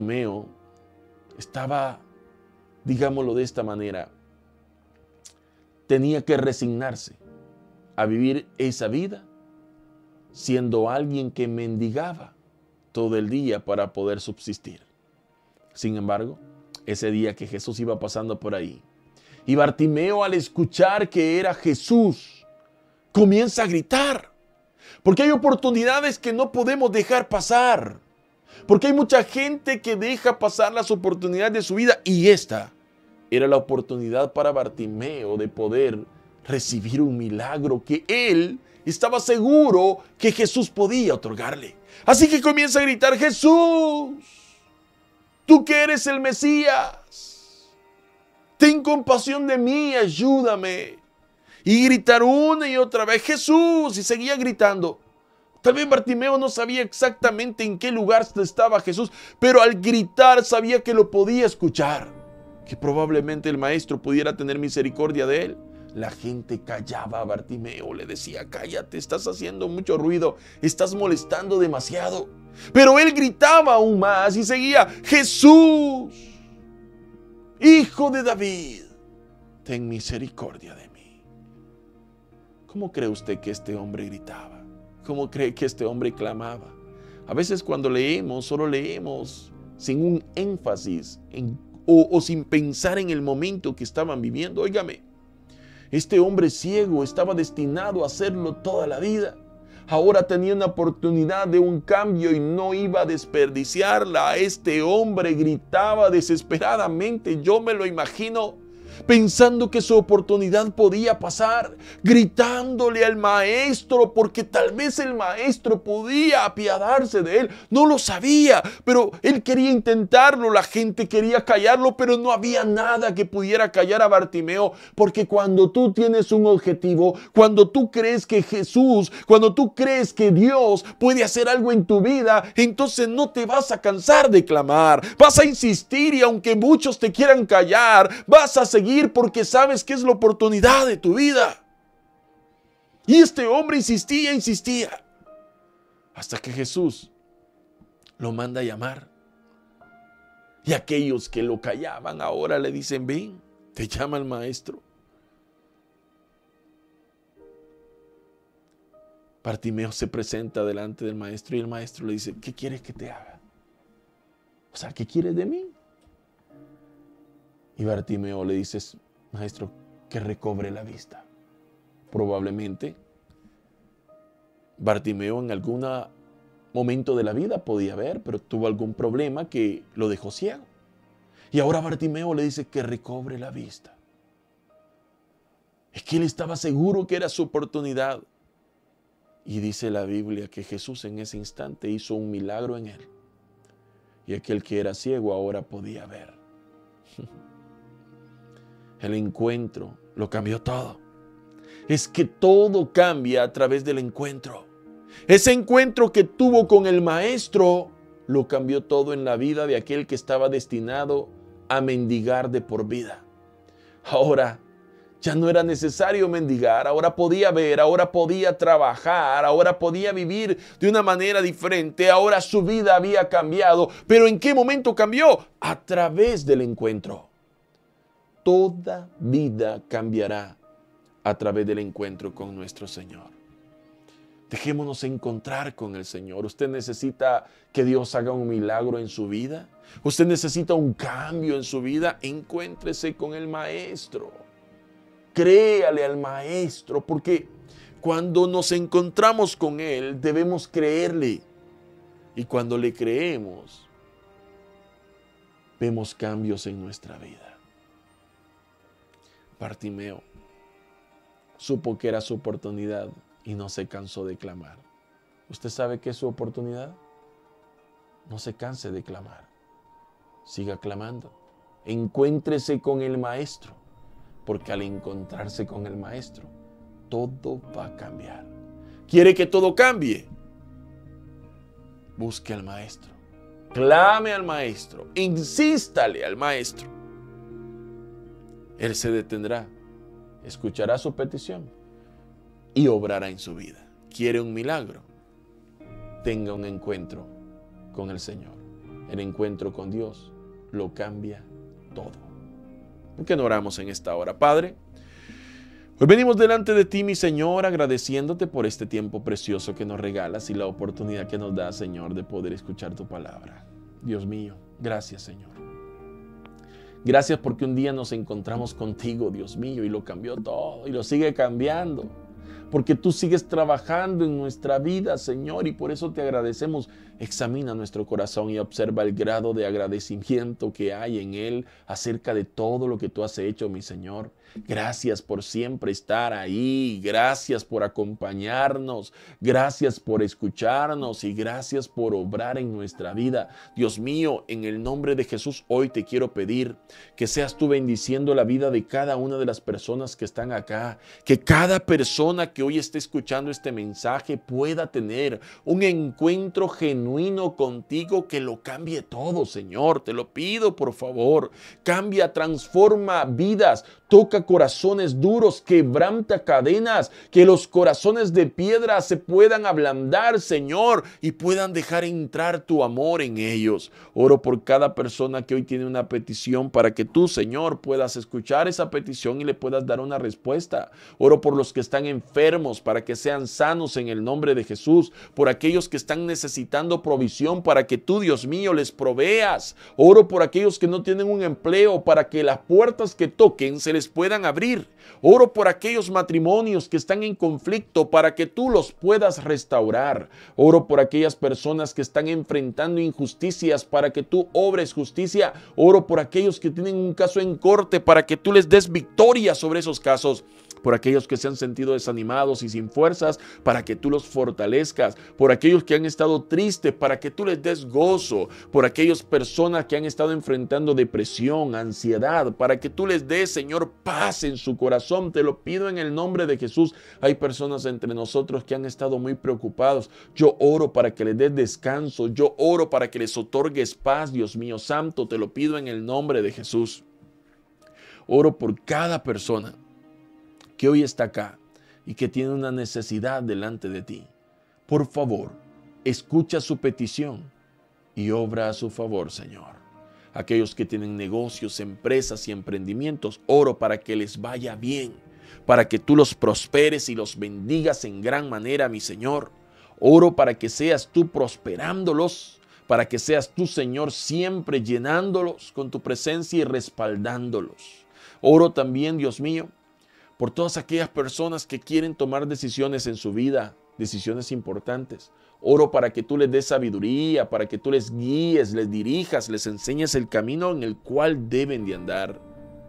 Bartimeo estaba, digámoslo de esta manera, tenía que resignarse a vivir esa vida siendo alguien que mendigaba todo el día para poder subsistir. Sin embargo, ese día que Jesús iba pasando por ahí, y Bartimeo, al escuchar que era Jesús, comienza a gritar, porque hay oportunidades que no podemos dejar pasar, porque hay mucha gente que deja pasar las oportunidades de su vida, y esta era la oportunidad para Bartimeo de poder recibir un milagro que él estaba seguro que Jesús podía otorgarle. Así que comienza a gritar: Jesús, tú que eres el Mesías, ten compasión de mí, ayúdame. Y gritar una y otra vez: Jesús, y seguía gritando. Tal vez Bartimeo no sabía exactamente en qué lugar estaba Jesús, pero al gritar sabía que lo podía escuchar, que probablemente el maestro pudiera tener misericordia de él. La gente callaba a Bartimeo, le decía: cállate, estás haciendo mucho ruido, estás molestando demasiado. Pero él gritaba aún más y seguía: Jesús, Hijo de David, ten misericordia de mí. ¿Cómo cree usted que este hombre gritaba? ¿Cómo cree que este hombre clamaba? A veces cuando leemos, solo leemos sin un énfasis o sin pensar en el momento que estaban viviendo. Óigame, este hombre ciego estaba destinado a hacerlo toda la vida. Ahora tenía una oportunidad de un cambio y no iba a desperdiciarla. Este hombre gritaba desesperadamente. Yo me lo imagino pensando que su oportunidad podía pasar, gritándole al maestro, porque tal vez el maestro podía apiadarse de él. No lo sabía, pero él quería intentarlo. La gente quería callarlo, pero no había nada que pudiera callar a Bartimeo, porque cuando tú tienes un objetivo, cuando tú crees que Jesús, cuando tú crees que Dios puede hacer algo en tu vida, entonces no te vas a cansar de clamar, vas a insistir, y aunque muchos te quieran callar, vas a seguir, porque sabes que es la oportunidad de tu vida. Y este hombre insistía, hasta que Jesús lo manda a llamar. Y aquellos que lo callaban ahora le dicen: ven, te llama el maestro. Bartimeo se presenta delante del maestro y el maestro le dice: ¿qué quieres que te haga? O sea, ¿qué quieres de mí? Y Bartimeo le dice: maestro, que recobre la vista. Probablemente Bartimeo en algún momento de la vida podía ver, pero tuvo algún problema que lo dejó ciego. Y ahora Bartimeo le dice que recobre la vista. Es que él estaba seguro que era su oportunidad. Y dice la Biblia que Jesús en ese instante hizo un milagro en él. Y aquel que era ciego ahora podía ver. El encuentro lo cambió todo. Es que todo cambia a través del encuentro. Ese encuentro que tuvo con el maestro lo cambió todo en la vida de aquel que estaba destinado a mendigar de por vida. Ahora ya no era necesario mendigar, ahora podía ver, ahora podía trabajar, ahora podía vivir de una manera diferente, ahora su vida había cambiado. ¿Pero en qué momento cambió? A través del encuentro. Toda vida cambiará a través del encuentro con nuestro Señor. Dejémonos encontrar con el Señor. Usted necesita que Dios haga un milagro en su vida. Usted necesita un cambio en su vida. Encuéntrese con el Maestro. Créale al Maestro, porque cuando nos encontramos con Él debemos creerle. Y cuando le creemos, vemos cambios en nuestra vida. Bartimeo supo que era su oportunidad y no se cansó de clamar. ¿Usted sabe qué es su oportunidad? No se canse de clamar. Siga clamando. Encuéntrese con el Maestro, porque al encontrarse con el Maestro, todo va a cambiar. ¿Quiere que todo cambie? Busque al Maestro. Clame al Maestro. Insístale al Maestro. Él se detendrá, escuchará su petición y obrará en su vida. ¿Quiere un milagro? Tenga un encuentro con el Señor. El encuentro con Dios lo cambia todo. ¿Por qué no oramos en esta hora? Padre, hoy venimos delante de ti, mi Señor, agradeciéndote por este tiempo precioso que nos regalas y la oportunidad que nos das, Señor, de poder escuchar tu palabra. Dios mío, gracias, Señor. Gracias porque un día nos encontramos contigo, Dios mío, y lo cambió todo y lo sigue cambiando. Porque tú sigues trabajando en nuestra vida, Señor, y por eso te agradecemos. Examina nuestro corazón y observa el grado de agradecimiento que hay en él acerca de todo lo que tú has hecho, mi Señor. Gracias por siempre estar ahí, gracias por acompañarnos, gracias por escucharnos y gracias por obrar en nuestra vida. Dios mío, en el nombre de Jesús, hoy te quiero pedir que seas tú bendiciendo la vida de cada una de las personas que están acá, que cada persona que hoy esté escuchando este mensaje pueda tener un encuentro genuino contigo que lo cambie todo, Señor. Te lo pido, por favor. Cambia, transforma vidas, toca corazones duros, quebranta cadenas, que los corazones de piedra se puedan ablandar, Señor, y puedan dejar entrar tu amor en ellos. Oro por cada persona que hoy tiene una petición para que tú, Señor, puedas escuchar esa petición y le puedas dar una respuesta. Oro por los que están enfermos para que sean sanos en el nombre de Jesús, por aquellos que están necesitando provisión para que tú, Dios mío, les proveas. Oro por aquellos que no tienen un empleo para que las puertas que toquen se les puedan abrir. Oro por aquellos matrimonios que están en conflicto para que tú los puedas restaurar. Oro por aquellas personas que están enfrentando injusticias para que tú obres justicia. Oro por aquellos que tienen un caso en corte para que tú les des victoria sobre esos casos. Por aquellos que se han sentido desanimados y sin fuerzas, para que tú los fortalezcas. Por aquellos que han estado tristes, para que tú les des gozo. Por aquellas personas que han estado enfrentando depresión, ansiedad, para que tú les des, Señor, paz en su corazón. Te lo pido en el nombre de Jesús. Hay personas entre nosotros que han estado muy preocupados. Yo oro para que les des descanso. Yo oro para que les otorgues paz, Dios mío santo. Te lo pido en el nombre de Jesús. Oro por cada persona que hoy está acá y que tiene una necesidad delante de ti. Por favor, escucha su petición y obra a su favor, Señor. Aquellos que tienen negocios, empresas y emprendimientos, oro para que les vaya bien, para que tú los prosperes y los bendigas en gran manera, mi Señor. Oro para que seas tú prosperándolos, para que seas tú, Señor, siempre llenándolos con tu presencia y respaldándolos. Oro también, Dios mío, por todas aquellas personas que quieren tomar decisiones en su vida, decisiones importantes. Oro para que tú les des sabiduría, para que tú les guíes, les dirijas, les enseñes el camino en el cual deben de andar.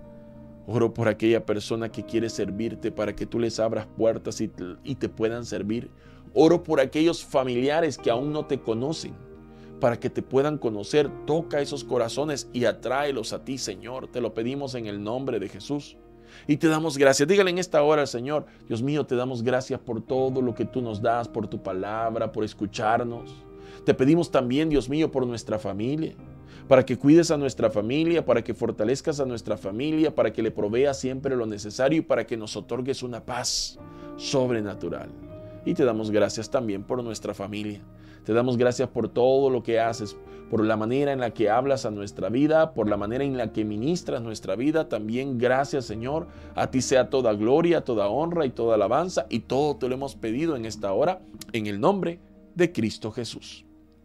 Oro por aquella persona que quiere servirte, para que tú les abras puertas y te puedan servir. Oro por aquellos familiares que aún no te conocen, para que te puedan conocer. Toca esos corazones y atráelos a ti, Señor. Te lo pedimos en el nombre de Jesús. Y te damos gracias. Dígale en esta hora al Señor: Dios mío, te damos gracias por todo lo que tú nos das, por tu palabra, por escucharnos. Te pedimos también, Dios mío, por nuestra familia, para que cuides a nuestra familia, para que fortalezcas a nuestra familia, para que le proveas siempre lo necesario y para que nos otorgues una paz sobrenatural. Y te damos gracias también por nuestra familia. Te damos gracias por todo lo que haces, por la manera en la que hablas a nuestra vida, por la manera en la que ministras nuestra vida. También gracias, Señor. A ti sea toda gloria, toda honra y toda alabanza. Y todo te lo hemos pedido en esta hora, en el nombre de Cristo Jesús.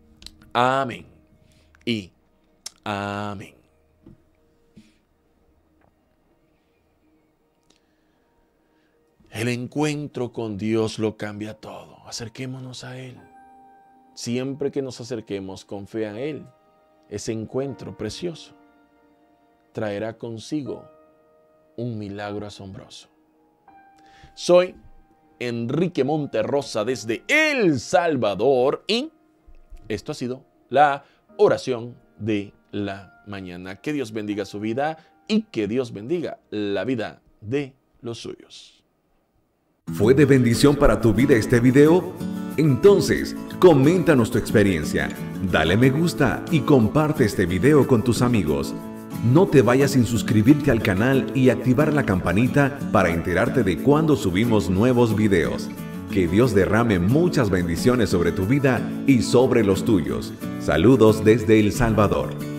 Amén y amén. El encuentro con Dios lo cambia todo. Acerquémonos a Él. Siempre que nos acerquemos con fe a Él, ese encuentro precioso traerá consigo un milagro asombroso. Soy Enrique Monterrosa desde El Salvador y esto ha sido la oración de la mañana. Que Dios bendiga su vida y que Dios bendiga la vida de los suyos. ¿Fue de bendición para tu vida este video? Entonces, coméntanos tu experiencia, dale me gusta y comparte este video con tus amigos. No te vayas sin suscribirte al canal y activar la campanita para enterarte de cuando subimos nuevos videos. Que Dios derrame muchas bendiciones sobre tu vida y sobre los tuyos. Saludos desde El Salvador.